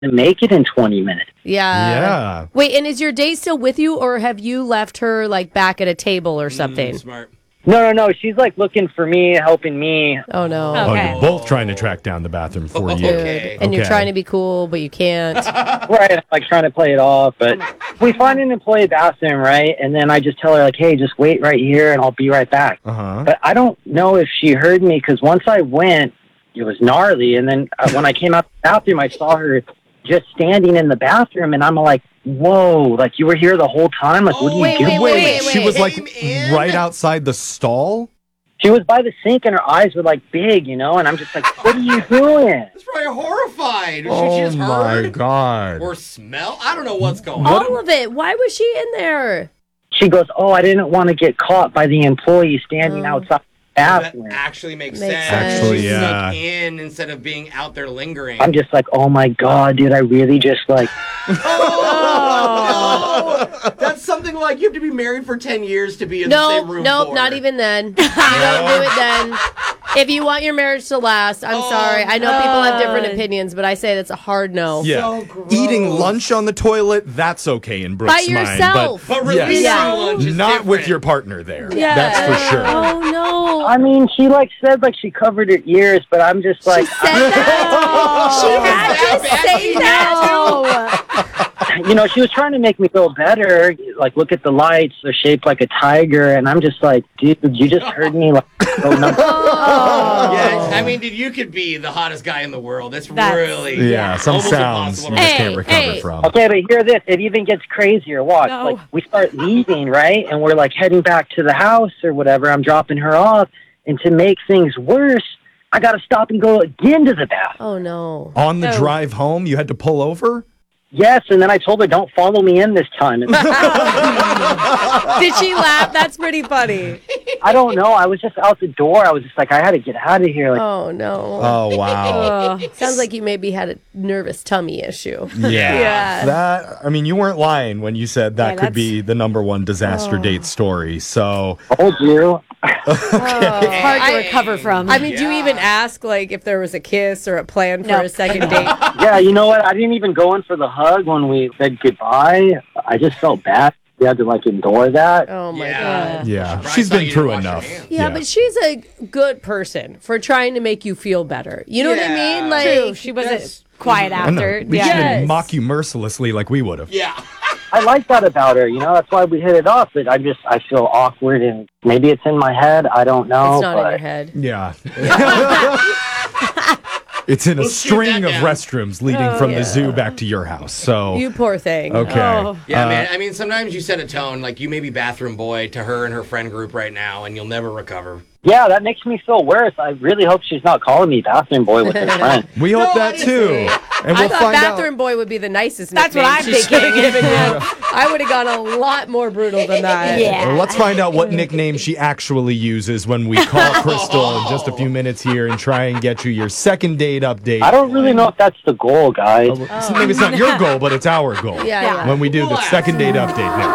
to make it in 20 minutes. Yeah. Wait, and is your date still with you, or have you left her like back at a table or something? Smart. No. She's like looking for me, helping me. Oh no. Oh, Okay. you're both trying to track down the bathroom for you. Okay. And you're Okay. trying to be cool, but you can't. Right, I'm like trying to play it off. But we find an employee bathroom, right? And then I just tell her, like, hey, just wait right here and I'll be right back. Uh-huh. But I don't know if she heard me because once I went, it was gnarly. And then when I came out the bathroom, I saw her just standing in the bathroom. And I'm like, whoa, like you were here the whole time? Like, what are you doing? wait. She was like Came in? right outside the stall? She was by the sink and her eyes were like big, you know? And I'm just like, what are you doing? That's probably horrified. Should she Oh just my heard God. or smell? I don't know what's going on. All of it. Why was she in there? She goes, oh, I didn't want to get caught by the employee standing outside the That bathroom. actually makes Makes sense. sense. Actually, She yeah. snuck in instead of being out there lingering. I'm just like, oh my God, dude, I really just like, Oh, no. That's something like you have to be married for 10 years to be in the same room Nope, for. not even then. You don't do it then. If you want your marriage to last, I'm sorry. I know people have different opinions, but I say that's a hard no. Yeah. So gross. Eating lunch on the toilet, that's okay in Brooke's By mind. yourself. But yes. releasing Yeah. lunch is Not with different. your partner there. Yeah. That's for sure. Oh no. I mean, she like said like she covered her ears, but I'm just like, Said that. She had to say that. you know, she was trying to make me feel better. Like, look at the lights; they're shaped like a tiger, and I'm just like, dude, you just heard me like. Go number. Yeah, I mean, dude, you could be the hottest guy in the world. That's really Yeah, some almost sounds impossible. you just Hey, can't recover hey. from. Okay, but hear this. It even gets crazier. Watch. No. Like, we start leaving, right? And we're, like, heading back to the house or whatever. I'm dropping her off. And to make things worse, I got to stop and go again to the bathroom. Oh no. On the drive home, you had to pull over? Yes, and then I told her, don't follow me in this time. And Did she laugh? That's pretty funny. I don't know. I was just out the door. I was just like, I had to get out of here. Like, Oh no. Oh, wow. Sounds like you maybe had a nervous tummy issue. Yeah. That, I mean, you weren't lying when you said that Yeah, could that's- be the number one disaster date story. So, I told you. It's hard to recover from. I mean, do you even ask like if there was a kiss or a plan for No. a second date? Yeah, you know what? I didn't even go in for the hug when we said goodbye. I just felt bad. We had to, like, endure that. Oh my Yeah. god. yeah, Brian she's thought been you through didn't wash your enough. hands. Yeah, but she's a good person for trying to make you feel better. You know what I Yeah. mean? Like True. She wasn't Yes. quiet I know. after. At least she Yes. didn't mock you mercilessly like we would have. Yeah. I like that about her, you know. That's why we hit it off. But I feel awkward, and maybe it's in my head. I don't know. It's not in but your head. Yeah. It's in a We'll shoot string that of down. restrooms leading from the zoo back to your house. So, You poor thing. okay. Oh. Yeah, man. I mean, sometimes you set a tone. Like, you may be bathroom boy to her and her friend group right now, and you'll never recover. Yeah, that makes me feel worse. I really hope she's not calling me bathroom boy with her friend. We hope that too. And I we'll thought find bathroom out. boy would be the nicest That's what nickname I'm she should have thinking. given you. I would have gone a lot more brutal than that. Yeah. Well, let's find out what nickname she actually uses when we call Crystal in just a few minutes here and try and get you your second date update. I don't really know if that's the goal, guys. So maybe it's not your goal, but it's our goal. Yeah. When we do the second date update next.